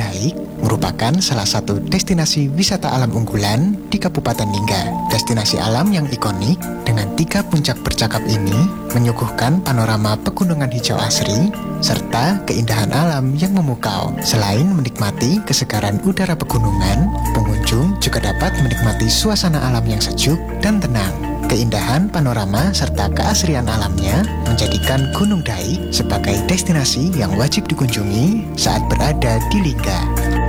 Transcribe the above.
Daik merupakan salah satu destinasi wisata alam unggulan di Kabupaten Lingga. Destinasi alam yang ikonik dengan 3 puncak bercakap ini menyuguhkan panorama pegunungan hijau asri serta keindahan alam yang memukau. Selain menikmati kesegaran udara pegunungan, pengunjung juga dapat menikmati suasana alam yang sejuk dan tenang. Keindahan panorama serta keasrian alamnya menjadikan Gunung Daik sebagai destinasi yang wajib dikunjungi saat berada di Lingga.